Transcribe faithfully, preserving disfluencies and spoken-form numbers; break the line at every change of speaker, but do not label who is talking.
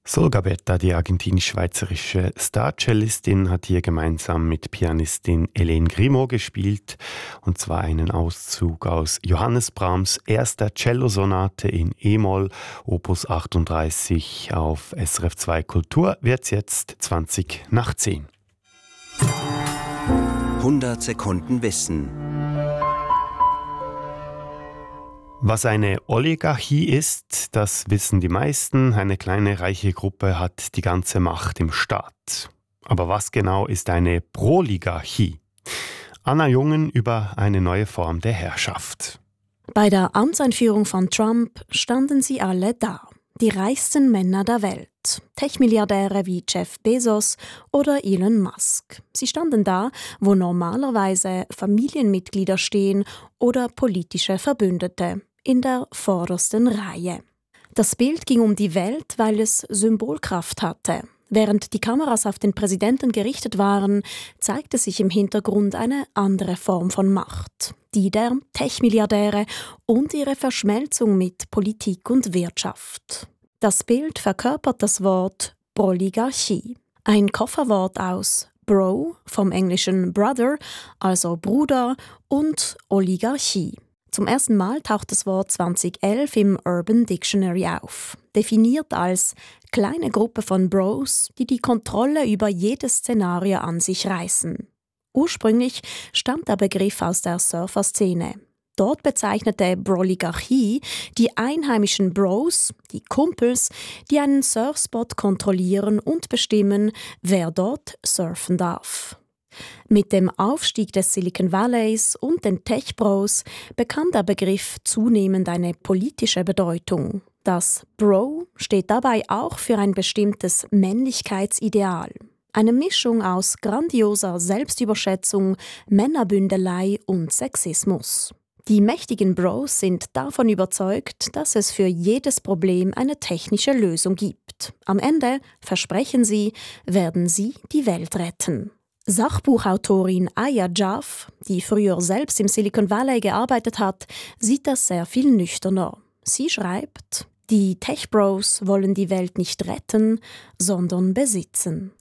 Sol Gabetta, die argentinisch-schweizerische Star-Cellistin, hat hier gemeinsam mit Pianistin Hélène Grimaud gespielt, und zwar einen Auszug aus Johannes Brahms erster Cellosonate in E-Moll, Opus achtunddreißig. Auf S R F zwei Kultur wird's jetzt zwanzig nach zehn.
hundert Sekunden Wissen.
Was eine Oligarchie ist, das wissen die meisten. Eine kleine reiche Gruppe hat die ganze Macht im Staat. Aber was genau ist eine Proligarchie? Anna Jungen über eine neue Form der Herrschaft.
Bei der Amtseinführung von Trump standen sie alle da. Die reichsten Männer der Welt. Tech-Milliardäre wie Jeff Bezos oder Elon Musk. Sie standen da, wo normalerweise Familienmitglieder stehen oder politische Verbündete. In der vordersten Reihe. Das Bild ging um die Welt, weil es Symbolkraft hatte. Während die Kameras auf den Präsidenten gerichtet waren, zeigte sich im Hintergrund eine andere Form von Macht. Die der Tech-Milliardäre und ihre Verschmelzung mit Politik und Wirtschaft. Das Bild verkörpert das Wort Proligarchie. Ein Kofferwort aus Bro, vom englischen Brother, also Bruder, und Oligarchie. Zum ersten Mal taucht das Wort zweitausendelf im Urban Dictionary auf. Definiert als kleine Gruppe von Bros, die die Kontrolle über jedes Szenario an sich reißen. Ursprünglich stammt der Begriff aus der Surferszene. Dort bezeichnete Proligarchie die einheimischen Bros, die Kumpels, die einen Surfspot kontrollieren und bestimmen, wer dort surfen darf. Mit dem Aufstieg des Silicon Valleys und den Tech-Bros bekam der Begriff zunehmend eine politische Bedeutung. Das Bro steht dabei auch für ein bestimmtes Männlichkeitsideal. Eine Mischung aus grandioser Selbstüberschätzung, Männerbündelei und Sexismus. Die mächtigen Bros sind davon überzeugt, dass es für jedes Problem eine technische Lösung gibt. Am Ende, versprechen sie, werden sie die Welt retten. Sachbuchautorin Aya Jaff, die früher selbst im Silicon Valley gearbeitet hat, sieht das sehr viel nüchterner. Sie schreibt: Die Tech-Bros wollen die Welt nicht retten, sondern besitzen.